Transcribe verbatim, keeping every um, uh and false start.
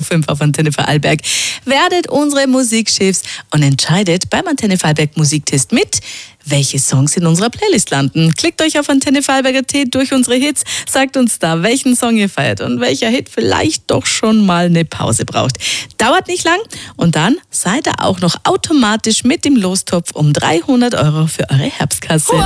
fünf auf Antenne Vorarlberg. Werdet unsere Musikchefs und entscheidet beim Antenne Vorarlberg Musiktest mit, welche Songs in unserer Playlist landen. Klickt euch auf Antenne Vorarlberg punkt at durch unsere Hits, sagt uns da, welchen Song ihr feiert und welcher Hit vielleicht doch schon mal eine Pause braucht. Dauert nicht lang und dann seid ihr auch noch automatisch mit dem Lostopf um dreihundert Euro für eure Herbstkasse.